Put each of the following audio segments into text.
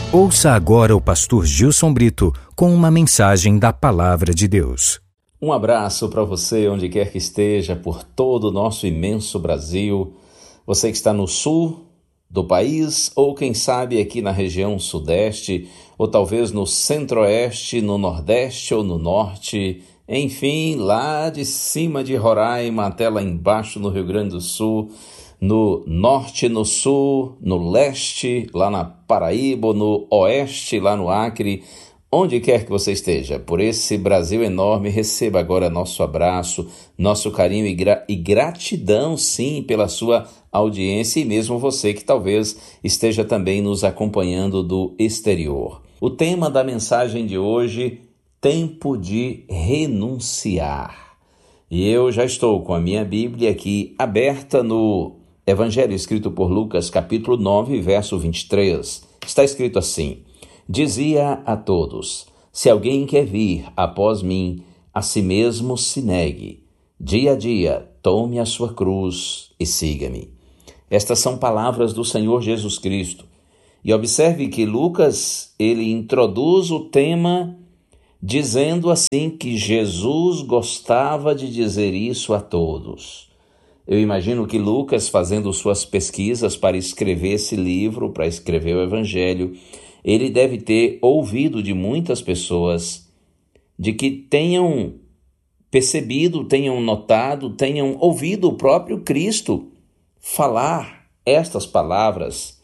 Ouça agora o pastor Gilson Brito com uma mensagem da Palavra de Deus. Um abraço para você, onde quer que esteja, por todo o nosso imenso Brasil. Você que está no sul do país, ou quem sabe aqui na região sudeste, ou talvez no centro-oeste, no nordeste ou no norte, enfim, lá de cima de Roraima até lá embaixo no Rio Grande do Sul, no norte, no sul, no leste, lá na Paraíba, no oeste, lá no Acre, onde quer que você esteja, por esse Brasil enorme, receba agora nosso abraço, nosso carinho e gratidão, sim, pela sua audiência, e mesmo você que talvez esteja também nos acompanhando do exterior. O tema da mensagem de hoje, tempo de renunciar. E eu já estou com a minha Bíblia aqui aberta no Evangelho escrito por Lucas, capítulo 9, verso 23. Está escrito assim: dizia a todos: se alguém quer vir após mim, a si mesmo se negue. Dia a dia, tome a sua cruz e siga-me. Estas são palavras do Senhor Jesus Cristo. E observe que Lucas, ele introduz o tema dizendo assim que Jesus gostava de dizer isso a todos. Eu imagino que Lucas, fazendo suas pesquisas para escrever esse livro, para escrever o Evangelho, ele deve ter ouvido de muitas pessoas de que tenham percebido, tenham notado, tenham ouvido o próprio Cristo falar estas palavras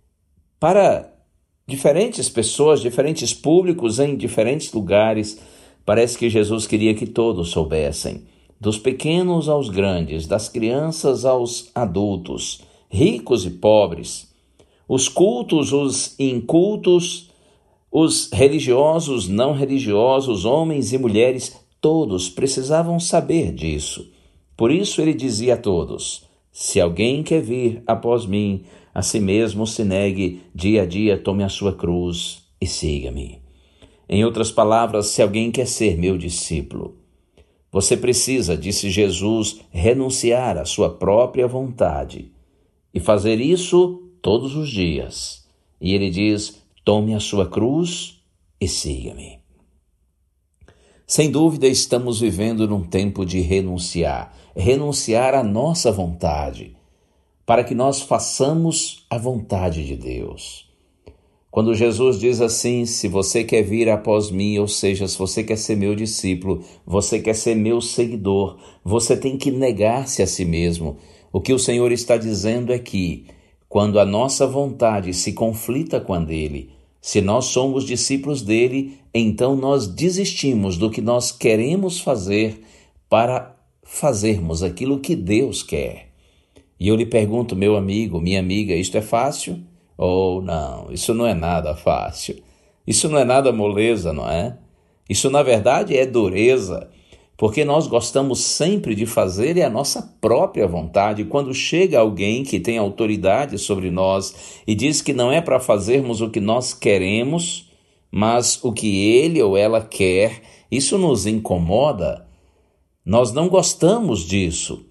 para diferentes pessoas, diferentes públicos em diferentes lugares. Parece que Jesus queria que todos soubessem, dos pequenos aos grandes, das crianças aos adultos, ricos e pobres, os cultos, os incultos, os religiosos, não religiosos, homens e mulheres, todos precisavam saber disso. Por isso ele dizia a todos: se alguém quer vir após mim, a si mesmo se negue, dia a dia tome a sua cruz e siga-me. Em outras palavras, se alguém quer ser meu discípulo, você precisa, disse Jesus, renunciar à sua própria vontade e fazer isso todos os dias. E ele diz: tome a sua cruz e siga-me. Sem dúvida, estamos vivendo num tempo de renunciar à nossa vontade, para que nós façamos a vontade de Deus. Quando Jesus diz assim: se você quer vir após mim, ou seja, se você quer ser meu discípulo, você quer ser meu seguidor, você tem que negar-se a si mesmo. O que o Senhor está dizendo é que, quando a nossa vontade se conflita com a dele, se nós somos discípulos dele, então nós desistimos do que nós queremos fazer para fazermos aquilo que Deus quer. E eu lhe pergunto, meu amigo, minha amiga, isto é fácil? Oh, não, isso não é nada fácil. Isso não é nada moleza, não é? Isso, na verdade, é dureza, porque nós gostamos sempre de fazer a nossa própria vontade. Quando chega alguém que tem autoridade sobre nós e diz que não é para fazermos o que nós queremos, mas o que ele ou ela quer, isso nos incomoda. Nós não gostamos disso,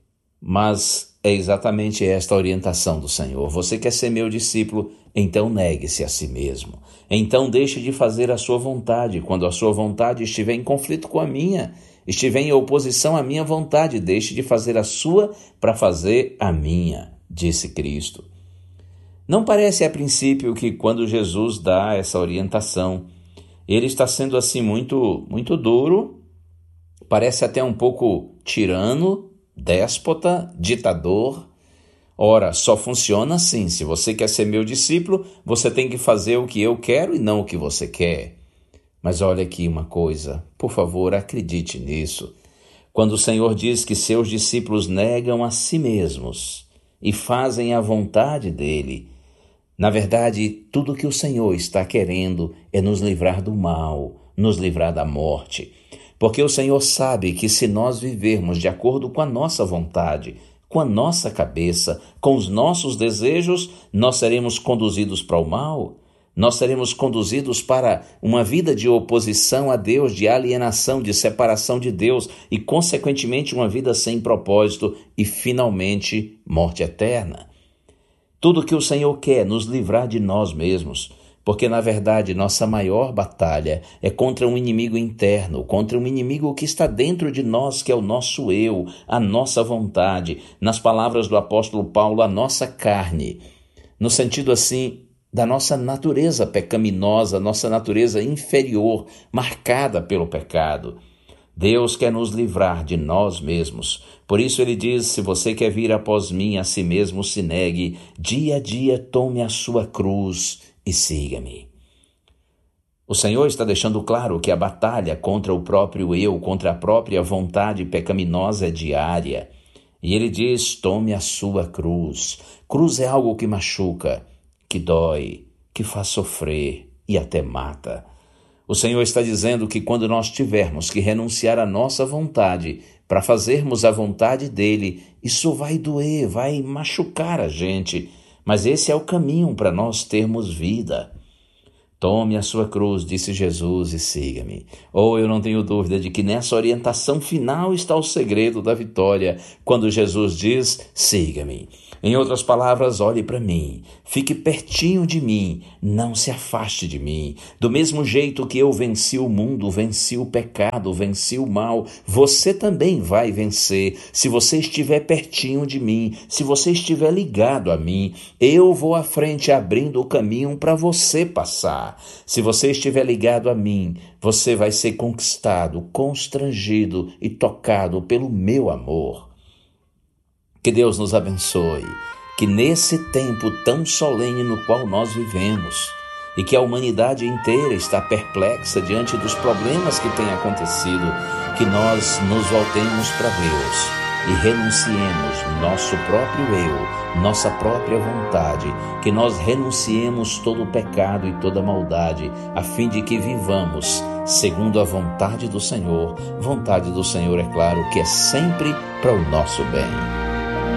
mas é exatamente esta a orientação do Senhor. Você quer ser meu discípulo? Então negue-se a si mesmo. Então deixe de fazer a sua vontade. Quando a sua vontade estiver em conflito com a minha, estiver em oposição à minha vontade, deixe de fazer a sua para fazer a minha, disse Cristo. Não parece a princípio que quando Jesus dá essa orientação, ele está sendo assim muito duro, parece até um pouco tirano, déspota, ditador. Ora, só funciona assim. Se você quer ser meu discípulo, você tem que fazer o que eu quero e não o que você quer. Mas olha aqui uma coisa, por favor, acredite nisso. Quando o Senhor diz que seus discípulos negam a si mesmos e fazem a vontade dele, na verdade, tudo o que o Senhor está querendo é nos livrar do mal, nos livrar da morte. Porque o Senhor sabe que se nós vivermos de acordo com a nossa vontade, com a nossa cabeça, com os nossos desejos, nós seremos conduzidos para o mal, nós seremos conduzidos para uma vida de oposição a Deus, de alienação, de separação de Deus e, consequentemente, uma vida sem propósito e, finalmente, morte eterna. Tudo que o Senhor quer é nos livrar de nós mesmos. porque na verdade nossa maior batalha é contra um inimigo interno, contra um inimigo que está dentro de nós, que é o nosso eu, a nossa vontade, nas palavras do apóstolo Paulo, a nossa carne, no sentido assim da nossa natureza pecaminosa, nossa natureza inferior, marcada pelo pecado. Deus quer nos livrar de nós mesmos. Por isso ele diz, se você quer vir após mim, a si mesmo se negue, dia a dia tome a sua cruz e siga-me. O Senhor está deixando claro que a batalha contra o próprio eu, contra a própria vontade pecaminosa é diária. E ele diz, tome a sua cruz. Cruz é algo que machuca, que dói, que faz sofrer e até mata. O Senhor está dizendo que quando nós tivermos que renunciar à nossa vontade para fazermos a vontade dele, isso vai doer, vai machucar a gente, mas esse é o caminho para nós termos vida. Tome a sua cruz, disse Jesus, e siga-me. Eu não tenho dúvida de que nessa orientação final está o segredo da vitória, quando Jesus diz, siga-me. Em outras palavras, olhe para mim, fique pertinho de mim, não se afaste de mim. Do mesmo jeito que eu venci o mundo, venci o pecado, venci o mal, você também vai vencer se você estiver pertinho de mim, se você estiver ligado a mim. Eu vou à frente abrindo o caminho para você passar. Se você estiver ligado a mim, você vai ser conquistado, constrangido e tocado pelo meu amor. Que Deus nos abençoe, que nesse tempo tão solene no qual nós vivemos e que a humanidade inteira está perplexa diante dos problemas que têm acontecido, que nós nos voltemos para Deus e renunciemos nosso próprio eu, nossa própria vontade, que nós renunciemos todo o pecado e toda maldade, a fim de que vivamos segundo a vontade do Senhor. Vontade do Senhor, é claro, que é sempre para o nosso bem.